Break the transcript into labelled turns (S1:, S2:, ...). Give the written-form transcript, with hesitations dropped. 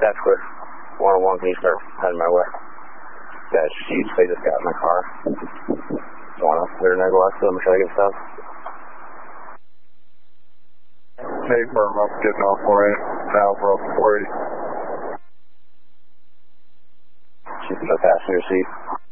S1: That's clear. 101, can you start heading my way? That sheets, they just got in my car. Want to clear and I go out to them, should I get stuff?
S2: Hey, firm up, getting off 480. Now we're up 480.
S1: She's in the passenger seat.